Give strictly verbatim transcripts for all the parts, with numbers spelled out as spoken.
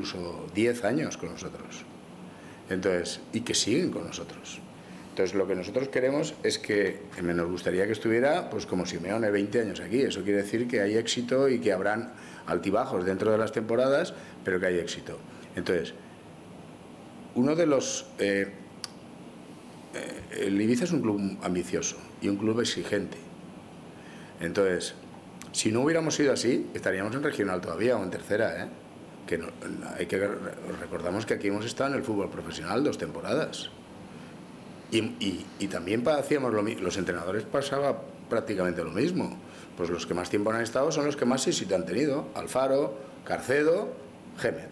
incluso diez años con nosotros. Entonces, y que siguen con nosotros. Entonces, lo que nosotros queremos es que, nos gustaría que estuviera, pues como Simeone, veinte años aquí. Eso quiere decir que hay éxito y que habrán altibajos dentro de las temporadas, pero que hay éxito. Entonces, uno de los... Eh, eh, el Ibiza es un club ambicioso y un club exigente. Entonces, si no hubiéramos sido así, estaríamos en regional todavía o en tercera, ¿eh? Que no, hay que recordamos que aquí hemos estado en el fútbol profesional dos temporadas. Y, y, y también hacíamos lo mismo, los entrenadores pasaba prácticamente lo mismo. Pues los que más tiempo han estado son los que más éxito han tenido: Alfaro, Carcedo, Gémez.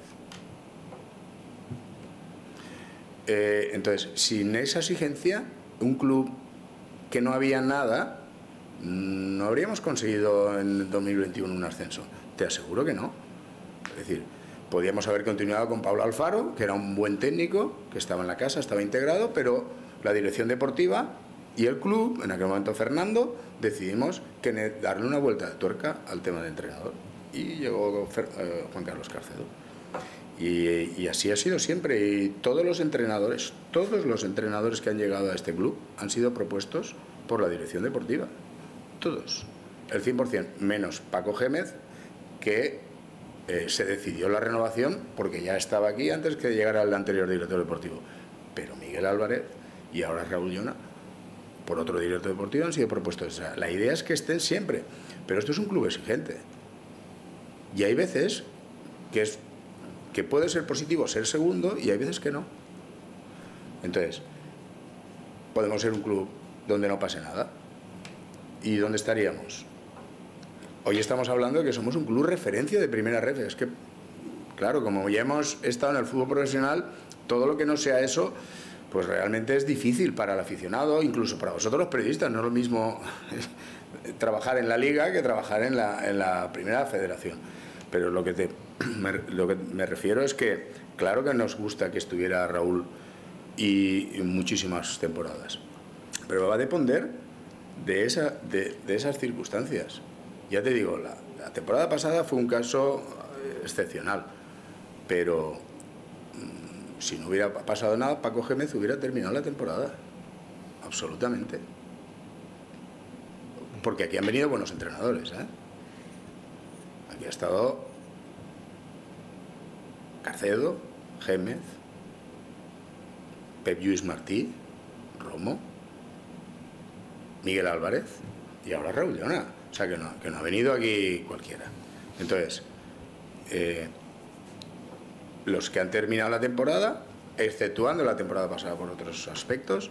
Eh, entonces, sin esa exigencia, un club que no había nada, no habríamos conseguido en dos mil veintiuno un ascenso. Te aseguro que no. Es decir, podíamos haber continuado con Pablo Alfaro, que era un buen técnico, que estaba en la casa, estaba integrado, pero la dirección deportiva y el club, en aquel momento Fernando, decidimos que darle una vuelta de tuerca al tema de entrenador. Y llegó Fer, eh, Juan Carlos Carcedo. Y, y así ha sido siempre. Y todos los entrenadores, todos los entrenadores que han llegado a este club han sido propuestos por la dirección deportiva. Todos. El cien por ciento, menos Paco Gémez, que eh, se decidió la renovación porque ya estaba aquí antes que llegara el anterior director deportivo. Pero Miguel Álvarez y ahora Raúl Llona, por otro director deportivo, han sido propuestos. O sea, la idea es que estén siempre, pero esto es un club exigente. Y hay veces que, es, que puede ser positivo ser segundo y hay veces que no. Entonces, podemos ser un club donde no pase nada. ¿Y dónde estaríamos? Hoy estamos hablando de que somos un club referencia de primera ref. Es que, claro, como ya hemos estado en el fútbol profesional, todo lo que no sea eso, pues realmente es difícil para el aficionado, incluso para vosotros los periodistas. No es lo mismo trabajar en la liga que trabajar en la, en la primera federación. Pero lo que, te, me, lo que me refiero es que, claro que nos gusta que estuviera Raúl y, y muchísimas temporadas, pero va a depender de, esa, de, de esas circunstancias. Ya te digo, la, la temporada pasada fue un caso excepcional, pero mmm, si no hubiera pasado nada, Paco Gémez hubiera terminado la temporada, absolutamente. Porque aquí han venido buenos entrenadores, ¿eh? Aquí ha estado Carcedo, Gémez, Pep Lluís Martí, Romo, Miguel Álvarez y ahora Raúl Llona. O sea, que no, que no ha venido aquí cualquiera. Entonces, eh, los que han terminado la temporada, exceptuando la temporada pasada por otros aspectos,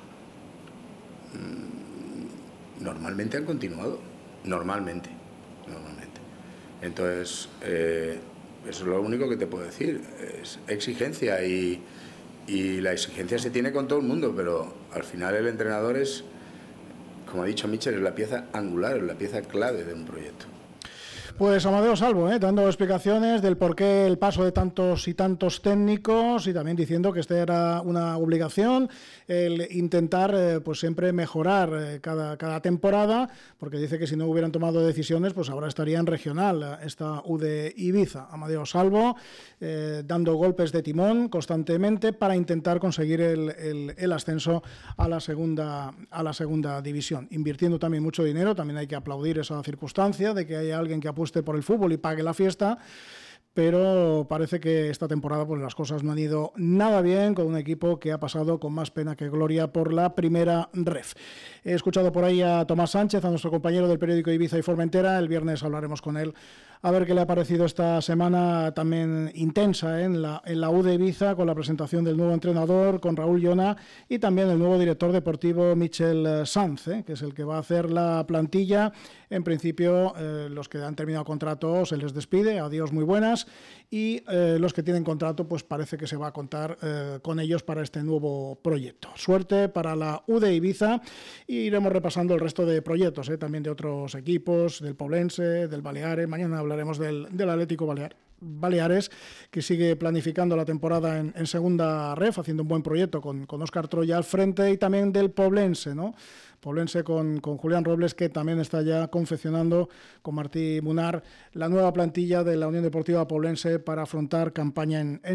mmm, normalmente han continuado. Normalmente. Normalmente. Entonces, eh, eso es lo único que te puedo decir. Es exigencia y, y la exigencia se tiene con todo el mundo, pero al final el entrenador es, como ha dicho Michel, es la pieza angular, es la pieza clave de un proyecto. Pues Amadeo Salvo, ¿eh? dando explicaciones del por qué el paso de tantos y tantos técnicos y también diciendo que esta era una obligación, el intentar eh, pues siempre mejorar eh, cada, cada temporada, porque dice que si no hubieran tomado decisiones, pues ahora estaría en regional esta U D Ibiza. Amadeo Salvo eh, dando golpes de timón constantemente para intentar conseguir el, el, el ascenso a la segunda a la segunda división, invirtiendo también mucho dinero. También hay que aplaudir esa circunstancia de que haya alguien que apueste por el fútbol y pague la fiesta, pero parece que esta temporada pues las cosas no han ido nada bien con un equipo que ha pasado con más pena que gloria por la primera ref. He escuchado por ahí a Tomás Sánchez, a nuestro compañero del periódico Ibiza y Formentera. El viernes hablaremos con él a ver qué le ha parecido esta semana también intensa ¿eh? en, la, en la U de Ibiza, con la presentación del nuevo entrenador, con Raúl Llona, y también el nuevo director deportivo Michel Sanz, ¿eh? que es el que va a hacer la plantilla. En principio, eh, los que han terminado contrato se les despide, adiós, muy buenas, y eh, los que tienen contrato, pues parece que se va a contar eh, con ellos para este nuevo proyecto. Suerte para la U de Ibiza, y iremos repasando el resto de proyectos, ¿eh? también de otros equipos, del Poblense, del Baleares. Mañana hablaremos del, del Atlético Balear. Baleares, que sigue planificando la temporada en, en segunda ref, haciendo un buen proyecto con, con Óscar Troya al frente, y también del Poblense, ¿no? Poblense con, con Julián Robles, que también está ya confeccionando con Martí Munar la nueva plantilla de la Unión Deportiva Poblense para afrontar campaña en, en